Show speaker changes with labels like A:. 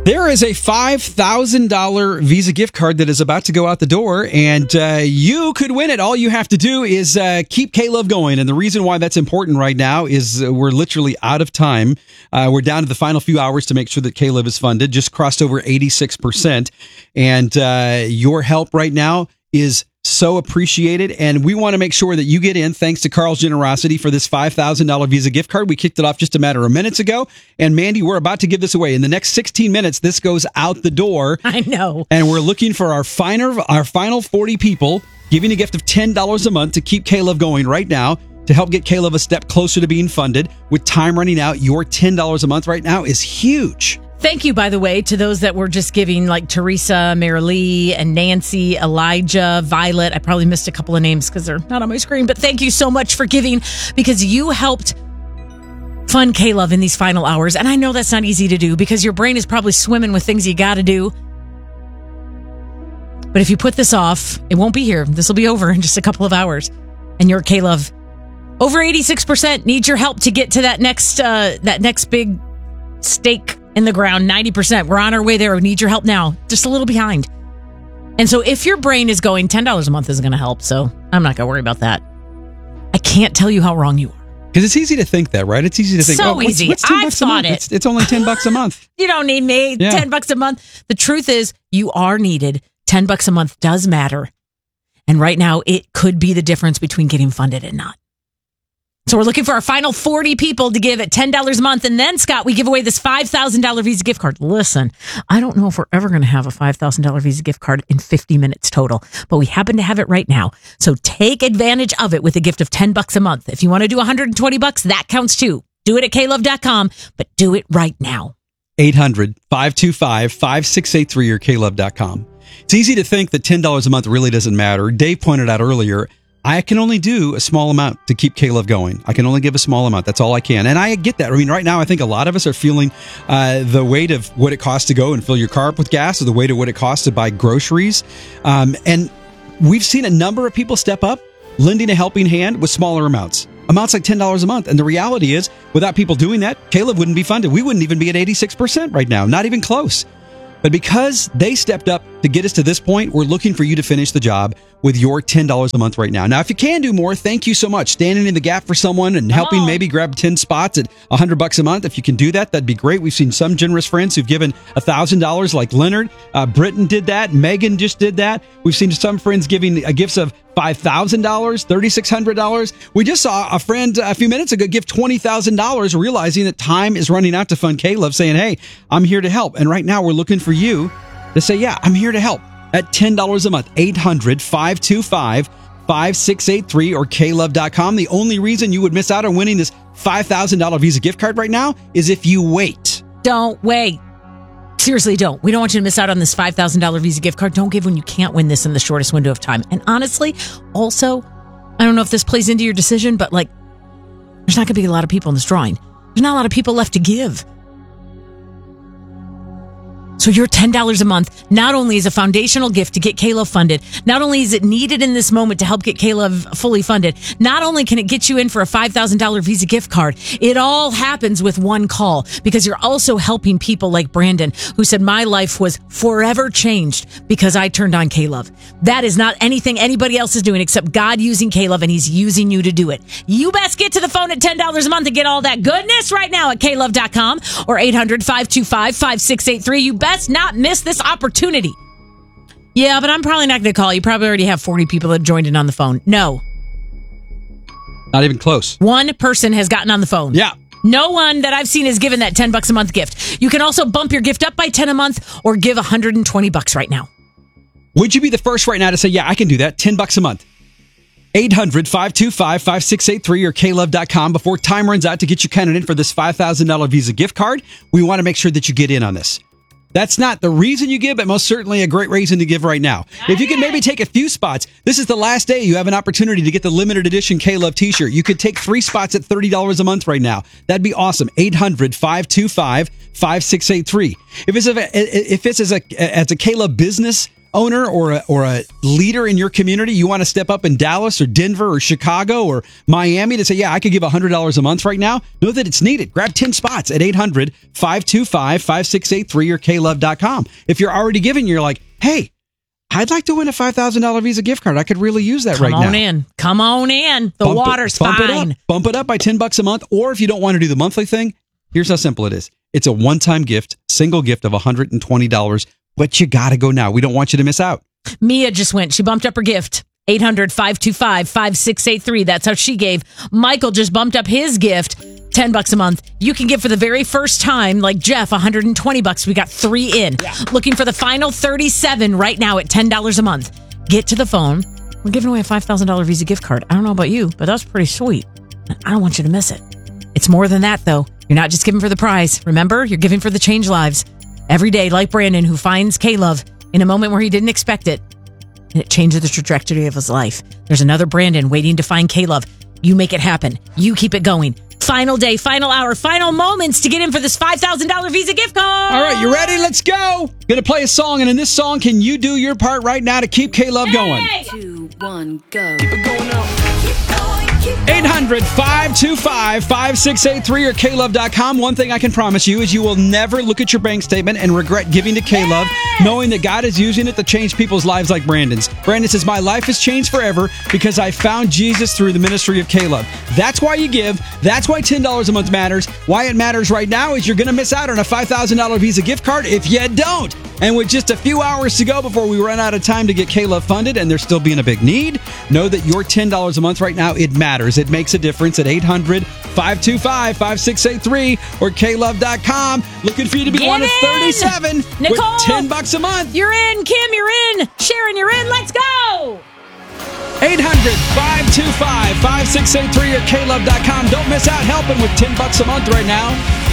A: There is a $5,000 Visa gift card that is about to go out the door, and you could win it. All you have to do is keep K-Love going. And the reason why that's important right now is we're literally out of time. We're down to the final few hours to make sure that K-Love is funded. Just crossed over 86%. And your help right now is so appreciated, and we want to make sure that you get in thanks to Carl's generosity for this $5,000 Visa gift card. We kicked it off just a matter of minutes ago, and Mandy, we're about to give this away. In the next 16 minutes, this goes out the door.
B: I know.
A: And we're looking for our final 40 people, giving a gift of $10 a month to keep K-Love going right now, to help get K-Love a step closer to being funded. With time running out, your $10 a month right now is huge.
B: Thank you, by the way, to those that were just giving, like Teresa, Marilee, and Nancy, Elijah, Violet. I probably missed a couple of names because they're not on my screen, but thank you so much for giving, because you helped fund K-Love in these final hours. And I know that's not easy to do because your brain is probably swimming with things you got to do. But if you put this off, it won't be here. This will be over in just a couple of hours. And your K-Love, over 86%, needs your help to get to that next big stake in the ground. 90%. We're on our way there. We need your help now. Just a little behind. And so if your brain is going, $10 a month isn't going to help, so I'm not going to worry about that. I can't tell you how wrong you are.
A: Because it's easy to think that, right? It's easy to think,
B: so easy.
A: What's
B: I've thought it.
A: It's only $10 a month.
B: You don't need me.
A: Yeah.
B: $10 a month. The truth is, you are needed. $10 a month does matter. And right now, it could be the difference between getting funded and not. So we're looking for our final 40 people to give at $10 a month. And then, Scott, we give away this $5,000 Visa gift card. Listen, I don't know if we're ever going to have a $5,000 Visa gift card in 50 minutes total, but we happen to have it right now. So take advantage of it with a gift of $10 a month. If you want to do $120, that counts too. Do it at klove.com, but do it right now.
A: 800-525-5683 or klove.com. It's easy to think that $10 a month really doesn't matter. Dave pointed out earlier, I can only do a small amount to keep K-Love going. I can only give a small amount. That's all I can. And I get that. I mean, right now, I think a lot of us are feeling the weight of what it costs to go and fill your car up with gas, or the weight of what it costs to buy groceries. And we've seen a number of people step up, lending a helping hand with smaller amounts like $10 a month. And the reality is, without people doing that, K-Love wouldn't be funded. We wouldn't even be at 86% right now, not even close. But because they stepped up to get us to this point, we're looking for you to finish the job with your $10 a month right now. Now, if you can do more, thank you so much. Standing in the gap for someone and helping maybe grab 10 spots at $100 a month. If you can do that, that'd be great. We've seen some generous friends who've given $1,000 like Leonard. Britton did that. Megan just did that. We've seen some friends giving gifts of $5,000, $3,600. We just saw a friend a few minutes ago give $20,000, realizing that time is running out to fund K-Love, saying, hey, I'm here to help. And right now we're looking for you to say, yeah, I'm here to help at $10 a month. 800-525-5683 or klove.com. The only reason you would miss out on winning this $5,000 Visa gift card right now is if you wait.
B: Don't wait. Seriously, don't. We don't want you to miss out on this $5,000 Visa gift card. Don't give when you can't win this in the shortest window of time. And honestly, also, I don't know if this plays into your decision, but like, there's not going to be a lot of people in this drawing. There's not a lot of people left to give. So your $10 a month not only is a foundational gift to get K-Love funded, not only is it needed in this moment to help get K-Love fully funded, not only can it get you in for a $5,000 Visa gift card, it all happens with one call, because you're also helping people like Brandon, who said, my life was forever changed because I turned on K-Love. That is not anything anybody else is doing except God using K-Love, and he's using you to do it. You best get to the phone at $10 a month and get all that goodness right now at klove.com or 800-525-5683. You best not miss this opportunity. Yeah, but I'm probably not going to call. You probably already have 40 people that joined in on the phone. No.
A: Not even close.
B: One person has gotten on the phone.
A: Yeah.
B: No one that I've seen has given that $10 a month gift. You can also bump your gift up by $10 a month or give $120 right now.
A: Would you be the first right now to say, yeah, I can do that? $10 a month. 800-525-5683 or klove.com before time runs out to get you counted in for this $5,000 Visa gift card. We want to make sure that you get in on this. That's not the reason you give, but most certainly a great reason to give right now. If you can maybe take a few spots, this is the last day you have an opportunity to get the limited edition K-Love t-shirt. You could take 3 spots at $30 a month right now. That'd be awesome. 800-525-5683. If it's as a K-Love business owner or a leader in your community, you want to step up in Dallas or Denver or Chicago or Miami to say, yeah, I could give $100 a month right now, know that it's needed. Grab 10 spots at 800-525-5683 or klove.com. If you're already giving, you're like, hey, I'd like to win a $5,000 Visa gift card. I could really use that right now.
B: Come on in. The water's fine.
A: Bump it up by $10 a month. Or if you don't want to do the monthly thing, here's how simple it is. It's a one-time gift, single gift of $120, but you got to go now. We don't want you to miss out.
B: Mia just went. She bumped up her gift. 800-525-5683. That's how she gave. Michael just bumped up his gift. $10 a month. You can give for the very first time, like Jeff, $120. We got 3 in. Yeah. Looking for the final 37 right now at $10 a month. Get to the phone. We're giving away a $5,000 Visa gift card. I don't know about you, but that's pretty sweet. I don't want you to miss it. It's more than that, though. You're not just giving for the prize. Remember, you're giving for the change lives. Every day, like Brandon, who finds K-Love in a moment where he didn't expect it, and it changes the trajectory of his life. There's another Brandon waiting to find K-Love. You make it happen. You keep it going. Final day, final hour, final moments to get in for this $5,000 Visa gift card.
A: All right, you ready? Let's go. Gonna play a song, and in this song, can you do your part right now to keep K-Love going?
C: 2, 1, go. Keep it going now.
A: 800-525-5683 or klove.com. One thing I can promise you is you will never look at your bank statement and regret giving to K-Love, knowing that God is using it to change people's lives like Brandon's. Brandon says, my life has changed forever because I found Jesus through the ministry of K-Love. That's why you give. That's why $10 a month matters. Why it matters right now is you're going to miss out on a $5,000 Visa gift card if you don't. And with just a few hours to go before we run out of time to get K-Love funded, and there's still being a big need, know that your $10 a month right now, it matters. It makes a difference at 800-525-5683 or klove.com. Looking for you to be one of 37
B: Nicole,
A: with $10 a month.
B: You're in. Kim, you're in. Sharon, you're in. Let's go.
A: 800-525-5683 or klove.com. Don't miss out helping with $10 a month right now.